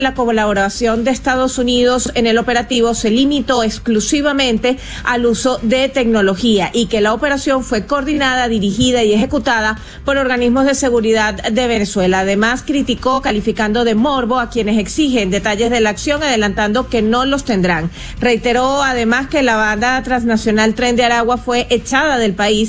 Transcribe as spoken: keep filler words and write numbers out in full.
la colaboración de Estados Unidos en el operativo se limitó exclusivamente al uso de tecnología y que la operación fue coordinada, dirigida y ejecutada por organismos de seguridad de Venezuela. Además, criticó calificando de morbo a quienes exigen detalles de la acción, adelantando que no los tendrán. Reiteró además que la banda transnacional Tren de Aragua fue echada del país